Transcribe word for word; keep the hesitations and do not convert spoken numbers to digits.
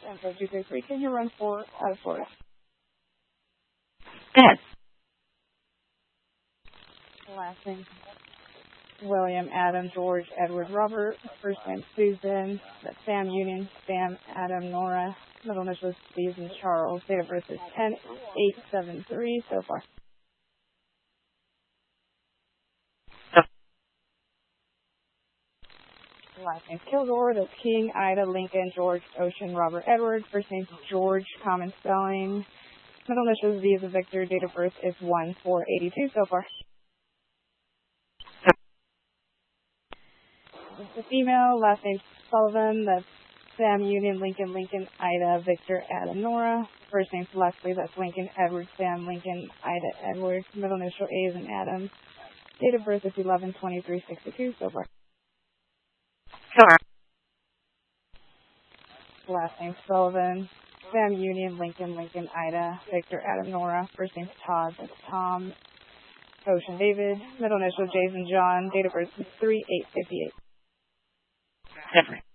Info two three three, can you run four out of Florida? Go ahead. Last name, William, Adam, George, Edward, Robert. First name, Susan. That's Sam, Union, Sam, Adam, Nora. Middle initials, Stephen, Charles. Date of birth is ten eight seven three so far. Last name, Kilgore. That's King, Ida, Lincoln, George, Ocean, Robert, Edward. First name, George, common spelling. Middle initials, V as a Victor. Date of birth is one four eighty-two so far. The female, last name Sullivan, that's Sam, Union, Lincoln, Lincoln, Ida, Victor, Adam, Nora. First name Leslie, that's Lincoln, Edward, Sam, Lincoln, Ida, Edward. Middle initial A is an Adam. Date of birth is eleven twenty-three sixty-two so far. Sure. Last name Sullivan, Sam, Union, Lincoln, Lincoln, Ida, Victor, Adam, Nora. First name Todd, that's Tom, Ocean, David. Middle initial Jason, John. Date of birth is three eight fifty-eight. Different.